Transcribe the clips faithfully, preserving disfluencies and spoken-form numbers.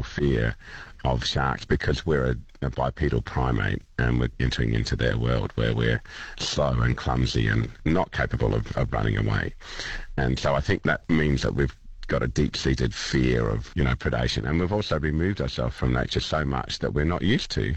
natural fear of sharks because we're a, a bipedal primate and we're entering into their world where we're slow and clumsy and not capable of, of running away. And so I think that means that we've got a deep-seated fear of, you know, predation, and we've also removed ourselves from nature so much that we're not used to,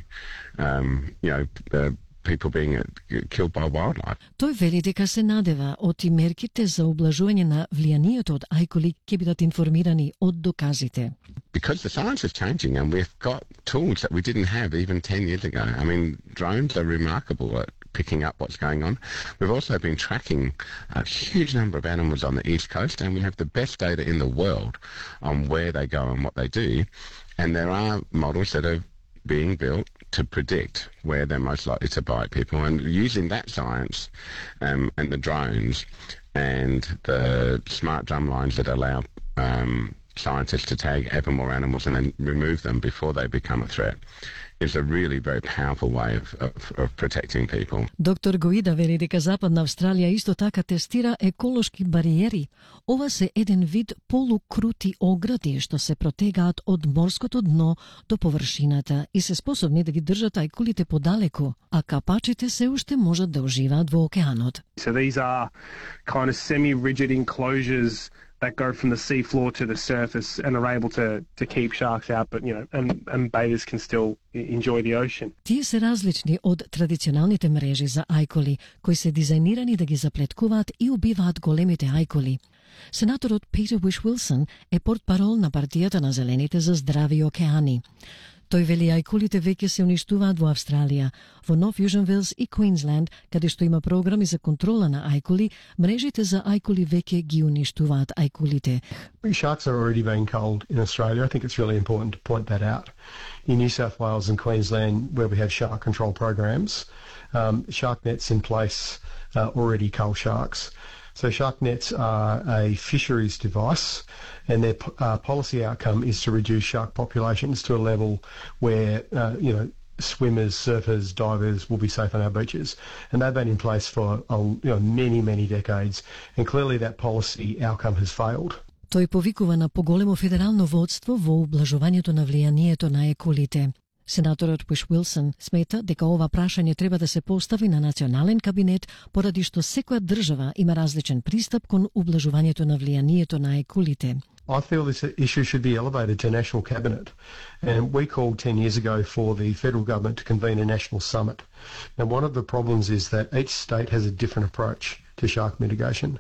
um, you know, uh, people being killed by wildlife. Тој вели дека се надева оти мерките за ублажување на влијанието од ајкули ќе бидат информирани од доказите. Because the science is changing and we've got tools that we didn't have even ten years ago. I mean, drones are remarkable at picking up what's going on. We've also been tracking a huge number of animals on the East Coast, and we have the best data in the world on where they go and what they do. And there are models that are being built to predict where they're most likely to bite people, and using that science um, and the drones and the smart drum lines that allow um, scientists to tag ever more animals and then remove them before they become a threat is a really very powerful way of, of, of protecting people. Доктор Гоида вели дека Западна Австралија исто така тестира еколошки бариери. Ова се еден вид полукрути огради што се протегаат од морското дно до површината и се способни да ги држат ајкулите подалеку, а капачите се уште можат да уживаат во океанот. So these are kind of semi-rigid enclosures that go from the sea floor to the surface and are able to to keep sharks out, but you know, and and bathers can still enjoy the ocean. Тие се различни од традиционалните мрежи за ајкули, кои се дизајнирани да ги заплеткуваат и убиваат големите ајкули. Сенаторот Питер Whish-Wilson е портпарол на партијата на Зелените за здрави океани. Тој вели ајкулите веќе се уништуваат во Австралија, во Нов Јужен Велс и Квинсленд, каде што има програми за контрола на ајкули, мрежите за ајкули веќе ги уништуваат ајкулите. Sharks are already being culled in Australia. I think it's really important to point that out. In New South Wales and Queensland, where we have shark control programs, um, shark nets in place uh, already cull sharks. So shark nets are a fisheries device, and their uh, policy outcome is to reduce shark populations to a level where, uh, you know, swimmers, surfers, divers will be safe on our beaches. And they've been in place for uh, you know, many, many decades, and clearly that policy outcome has failed. Тој повикува на поголемо федерално водство во ублажувањето на влијанието на екулите. Сенаторот Whish-Wilson смета дека ова прашање треба да се постави на национален кабинет поради што секоја држава има различен пристап кон ублажувањето на влијанието на екулите. I feel this issue should be elevated to national cabinet, and we called ten years ago for the federal government to convene a national summit. Now, one of the problems is that each state has a different approach to shark mitigation.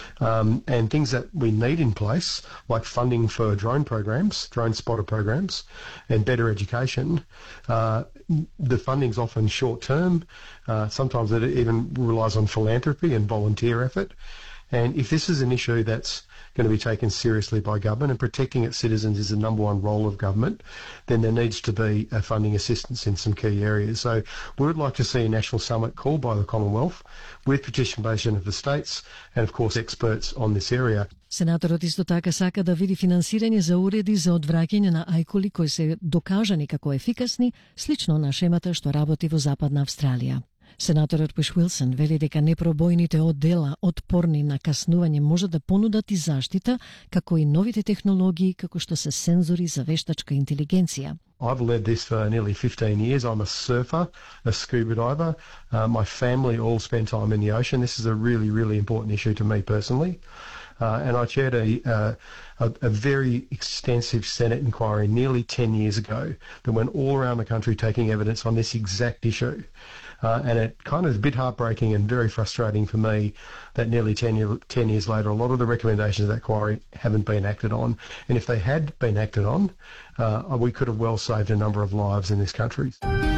Um, and things that we need in place, like funding for drone programs, drone spotter programs, and better education, uh, the funding's often short-term. Uh, sometimes it even relies on philanthropy and volunteer effort. And if this is an issue that's going to be taken seriously by government, and protecting its citizens is the number one role of government, then there needs to be a funding assistance in some key areas. So we would like to see a national summit called by the Commonwealth with participation of the states and, of course, experts on this area. Сенаторот исто така сака да види финансирање за уреди за одвраќање на ајкули кои се докажани како ефикасни, слично на шемата што работи во Западна Австралија. Сенаторот Whish-Wilson вели дека непробојните оддела отпорни на каснување може да понудат и заштита, како и новите технологии, како што се сензори за вештачка интелигенција. I've led this for nearly fifteen years. I'm a surfer, a scuba diver. Uh, my family all spend time in the ocean. This is a really, really important issue to me personally. Uh, and I chaired a, uh, a, a very extensive Senate inquiry nearly ten years ago that went all around the country taking evidence on this exact issue. Uh, and it kind of is a bit heartbreaking and very frustrating for me that nearly ten, year, ten years later, a lot of the recommendations of that inquiry haven't been acted on. And if they had been acted on, uh, we could have well saved a number of lives in this country.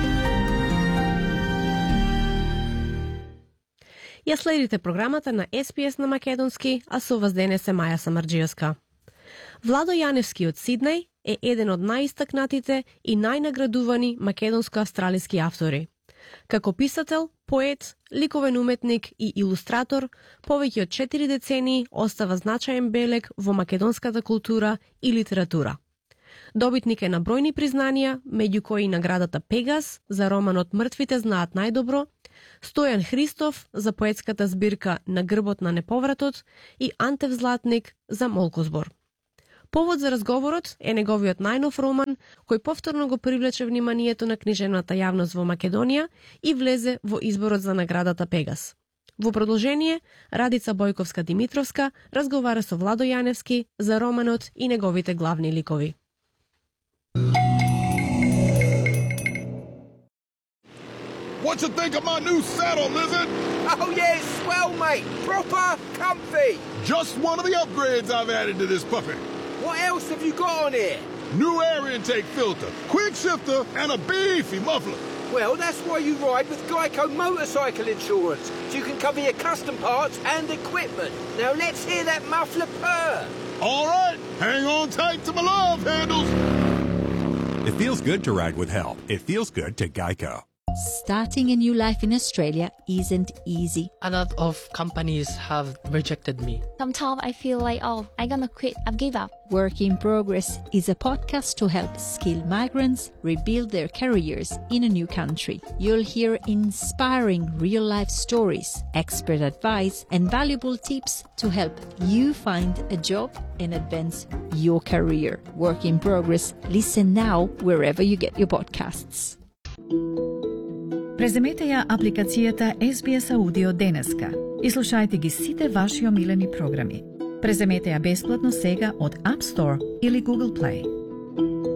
Ја следите програмата на Ес Пи Ес на македонски, а со вас денес е Маја Самарџиевска. Владо Јаневски од Сиднеј е еден од најистакнатите и најнаградувани македонско-австралиски автори. Како писател, поет, ликовен уметник и илустратор, повеќе од четири децении остава значаен белег во македонската култура и литература. Добитник е на бројни признанија, меѓу кои наградата Пегас за романот Мртвите знаат најдобро, Стојан Христов за поетската збирка На грбот на неповратот и Антев Златник за Молкозбор. Повод за разговорот е неговиот најнов роман, кој повторно го привлече вниманието на книжевната јавност во Македонија и влезе во изборот за наградата Пегас. Во продолжение, Радица Бојковска-Димитровска разговара со Владо Јаневски за романот и неговите главни ликови. What you think of my new saddle, Lizard? Oh yeah, it's swell, mate. Proper comfy. Just one of the upgrades I've added to this puppy. What else have you got on here? New air intake filter, quick shifter, and a beefy muffler. Well, that's why you ride with Geico Motorcycle Insurance, so you can cover your custom parts and equipment. Now let's hear that muffler purr. All right, hang on tight to my love handles. It feels good to ride with help. It feels good to Geico. Starting a new life in Australia isn't easy. A lot of companies have rejected me. Sometimes I feel like, oh, I'm gonna quit, I've give up. Work in Progress is a podcast to help skilled migrants rebuild their careers in a new country. You'll hear inspiring real-life stories, expert advice, and valuable tips to help you find a job and advance your career. Work in Progress. Listen now wherever you get your podcasts. Преземете ја апликацијата Ес Би Ес Аудио денеска и слушајте ги сите ваши омилени програми. Преземете ја бесплатно сега од App Store или Google Play.